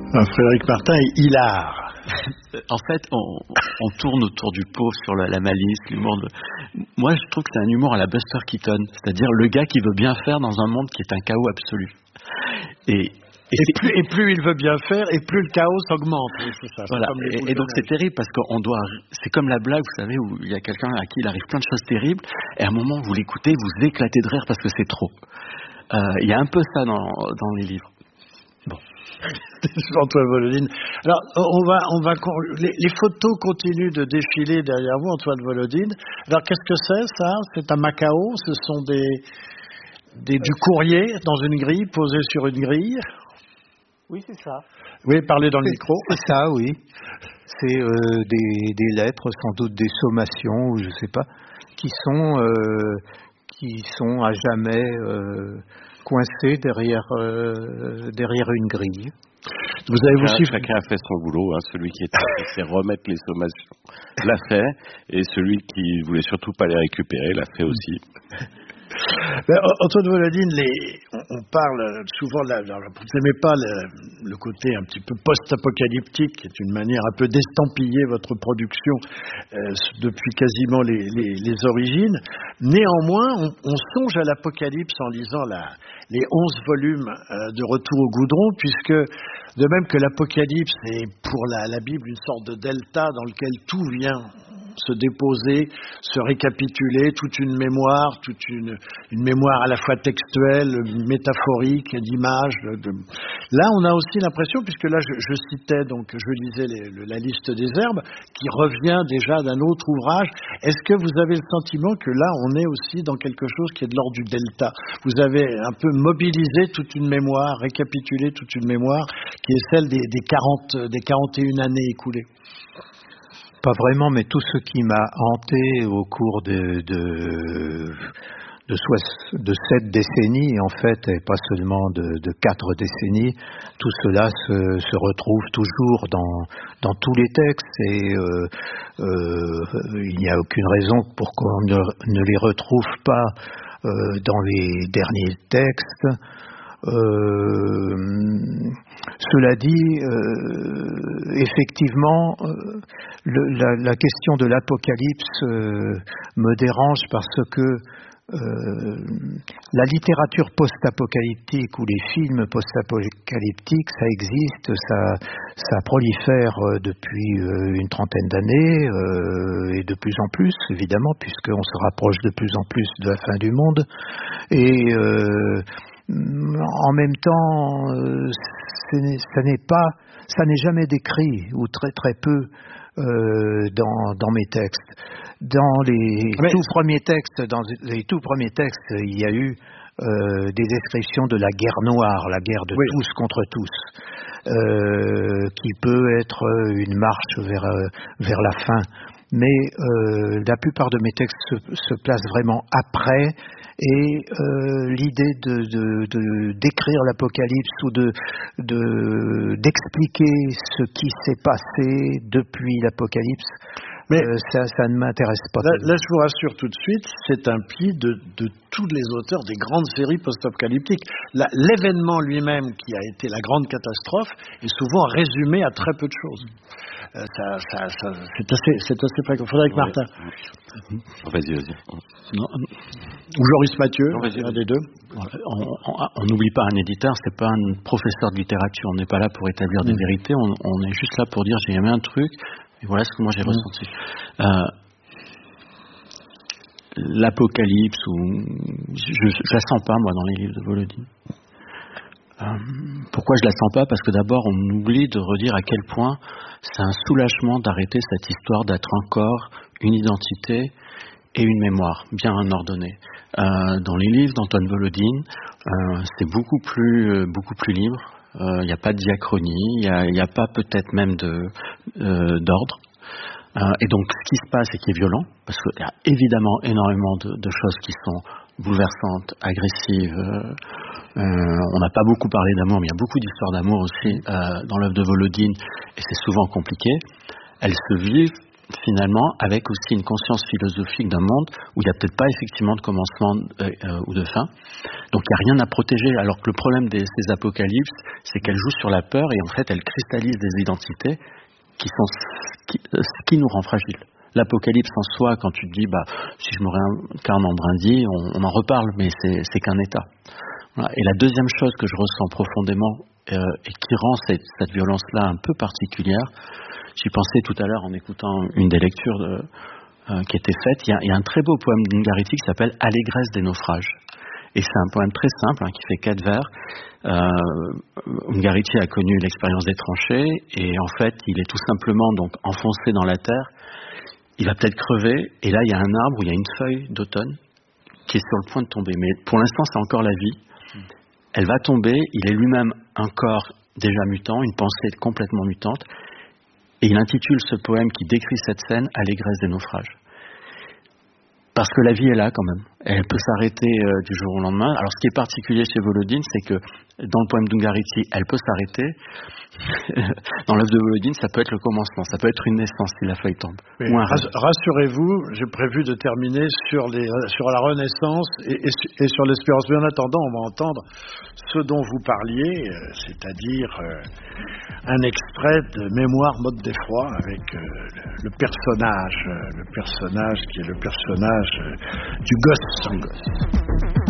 Frédéric Martin est hilar. En fait, on tourne autour du pot sur la malice, l'humour. Moi, je trouve que c'est un humour à la Buster Keaton, c'est-à-dire le gars qui veut bien faire dans un monde qui est un chaos absolu. Et plus il veut bien faire, et plus le chaos augmente. Oui, c'est ça. Voilà. Et donc c'est terrible parce qu'on doit. C'est comme la blague, vous savez, où il y a quelqu'un à qui il arrive plein de choses terribles, et à un moment vous l'écoutez, vous éclatez de rire parce que c'est trop. Il y a un peu ça dans les livres. Bon. Antoine Volodine. Alors, les photos continuent de défiler derrière vous, Antoine Volodine. Alors, qu'est-ce que c'est, ça? C'est à Macao. Ce sont du courrier dans une grille, posé sur une grille. Oui, c'est ça. Oui, parlez dans le micro. C'est ça, oui. C'est des lettres, sans doute des sommations, ou je sais pas, qui sont à jamais coincées derrière une grille. Vous avez aussi chacun a fait son boulot, hein. Celui qui était censé remettre les sommations l'a fait, et celui qui voulait surtout pas les récupérer l'a fait aussi. Antoine Volodine, on parle souvent, vous n'aimez pas le côté un petit peu post-apocalyptique, qui est une manière un peu d'estampiller votre production depuis quasiment les origines. Néanmoins, on songe à l'apocalypse en lisant les 11 volumes de Retour au goudron, puisque de même que l'apocalypse est pour la Bible une sorte de delta dans lequel tout vient se déposer, se récapituler, toute une mémoire, une mémoire à la fois textuelle, métaphorique, d'images. Là, on a aussi l'impression, puisque là, je citais, donc, je lisais la liste des herbes, qui revient déjà d'un autre ouvrage. Est-ce que vous avez le sentiment que là, on est aussi dans quelque chose qui est de l'ordre du delta? Vous avez un peu mobilisé toute une mémoire, récapitulé toute une mémoire, qui est celle des 41 années écoulées. Pas vraiment, mais tout ce qui m'a hanté au cours de 7 décennies, en fait, et pas seulement de 4 décennies, tout cela se retrouve toujours dans tous les textes, et il n'y a aucune raison pour qu'on ne les retrouve pas dans les derniers textes. Cela dit, effectivement, la question de l'apocalypse me dérange parce que la littérature post-apocalyptique ou les films post-apocalyptiques, ça existe, ça prolifère depuis une trentaine d'années et de plus en plus, évidemment, puisqu'on se rapproche de plus en plus de la fin du monde. Et en même temps, ça n'est jamais décrit, ou très très peu, dans mes textes. Dans les tout premiers textes, il y a eu des descriptions de la guerre noire, la guerre de tous contre tous, qui peut être une marche vers la fin. Mais la plupart de mes textes se placent vraiment après. Et l'idée de décrire l'apocalypse ou d'expliquer ce qui s'est passé depuis l'apocalypse, mais ça ne m'intéresse pas. Là, je vous rassure tout de suite, c'est un pli de tous les auteurs des grandes séries post-apocalyptiques. L'événement lui-même, qui a été la grande catastrophe, est souvent résumé à très peu de choses. C'est assez fréquent. Frédéric Martin. Vas-y. Ou Joris Mathieu, un des deux. On n'oublie pas un éditeur, c'est pas un professeur de littérature. On n'est pas là pour établir des vérités. On est juste là pour dire j'ai aimé un truc. Et voilà ce que moi j'ai ressenti. L'apocalypse, je la sens pas moi dans les livres de Volodine. Pourquoi je la sens pas? Parce que d'abord on oublie de redire à quel point c'est un soulagement d'arrêter cette histoire d'être encore une identité et une mémoire bien ordonnée. Dans les livres d'Antoine Volodine, c'est beaucoup plus libre. Il n'y a pas de diachronie, il n'y a pas peut-être même d'ordre. Et donc ce qui se passe et qui est violent, parce qu'il y a évidemment énormément de choses qui sont bouleversantes, agressives. On n'a pas beaucoup parlé d'amour, mais il y a beaucoup d'histoires d'amour aussi dans l'œuvre de Volodine, et c'est souvent compliqué. Elles se vivent finalement, avec aussi une conscience philosophique d'un monde où il n'y a peut-être pas effectivement de commencement ou de fin. Donc il n'y a rien à protéger, alors que le problème de ces apocalypses, c'est qu'elles jouent sur la peur et en fait elles cristallisent des identités qui sont ce qui nous rend fragiles. L'apocalypse en soi, quand tu te dis, si je me réincarne en brindille, on en reparle, mais c'est qu'un état. Voilà. Et la deuxième chose que je ressens profondément et qui rend cette violence-là un peu particulière, j'y pensais tout à l'heure en écoutant une des lectures qui était faite, il y a un très beau poème d'Ungaretti qui s'appelle « Allégresse des naufrages ». Et c'est un poème très simple qui fait 4 vers. Ungaretti a connu l'expérience des tranchées et en fait, il est tout simplement donc enfoncé dans la terre. Il va peut-être crever et là, il y a un arbre où il y a une feuille d'automne qui est sur le point de tomber. Mais pour l'instant, c'est encore la vie. Elle va tomber. Il est lui-même un corps déjà mutant, une pensée complètement mutante. Et il intitule ce poème qui décrit cette scène « Allégresse des naufrages ». Parce que la vie est là quand même. Elle peut s'arrêter du jour au lendemain. Alors ce qui est particulier chez Volodine, c'est que dans le poème d'Ungaretti, elle peut s'arrêter. Dans l'œuvre de Volodine, ça peut être le commencement, ça peut être une naissance si la feuille tombe. Oui, rassurez-vous, j'ai prévu de terminer sur la Renaissance et sur l'espérance. Mais en attendant, on va entendre ce dont vous parliez, c'est-à-dire un extrait de Mémoire mode d'effroi avec le personnage qui est le personnage du gosse sans gosse.